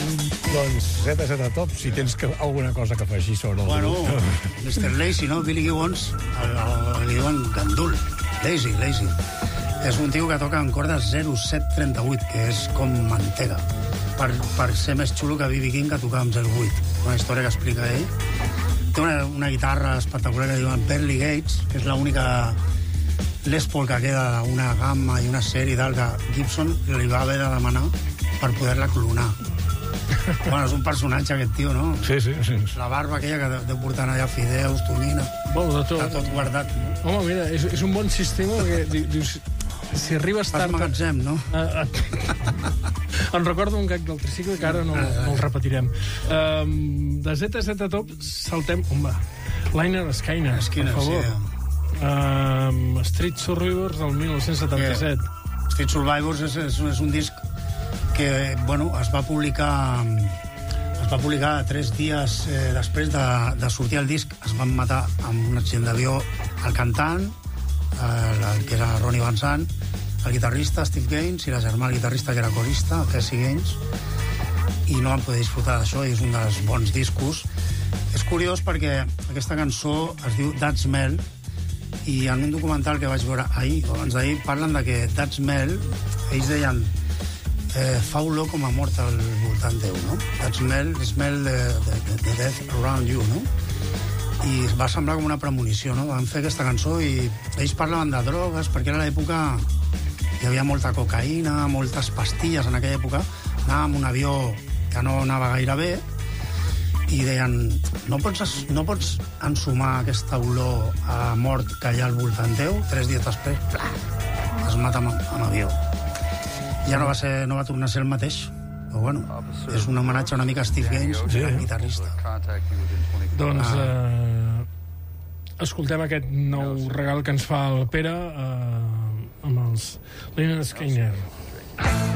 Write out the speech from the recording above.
Doncs Z Top, si tens alguna cosa que afegir sobre el Bueno, grup. Mr. Lazy, no? Billy Gibbons, li diuen gandul. Lazy. És un tio que toca en cordes 0738, que és com mantega, per ser més xulo que B.B. King, que tocava amb 08. Una història que explica ell. Té una guitarra espectacular que diuen Pearly Gates, que és l'única Les Paul que queda d'una gamma i una sèrie i tal, que Gibson li va haver de demanar per poder-la clonar. Bueno, és un personatge aquest tio, no? Sí. La barba aquella que deu portar allà fideus, tonyina, Bueno, de està tot guardat, no? Home, mira, és un bon sistema, perquè dius, si arribes Fas tard... magatzem, no? Em recordo un gag del tricicle que ara no el repetirem. De ZZ Top saltem... Home, Liner Skyner, per favor. Sí. Street Survivors del 1977. Street Survivors és un disc que, bueno, es va publicar 3 dies després de sortir el disc. Es van matar amb un accident d'avió el cantant, que era Ronnie Van Sant, el guitarrista Steve Gaines i la germana guitarrista que era corista, Cassie Gaines, i no van poder disfrutar d'això, i és un dels bons discos. És curiós perquè aquesta cançó es diu That Smell, i en un documental que vaig veure ahir o abans d'ahir parlen de que That Smell, ells deien fa olor com a mort al voltant teu, no? That smell the death around you, no? I va semblar com una premonició, no? Van fer aquesta cançó i ells parlaven de drogues, perquè era l'època hi havia molta cocaïna, moltes pastilles en aquella època. Anàvem en un avió que no anava gaire bé i deien, no pots ensumar aquesta olor a mort que hi ha al voltant teu, 3 dies després, pla, es mata amb avió. Ja no va tornar a ser el mateix, però bueno, és un homenatge una mica a Steve Gaines, el guitarrista. Doncs escoltem aquest nou regal que ens fa el Pere amb els Liner Skyner.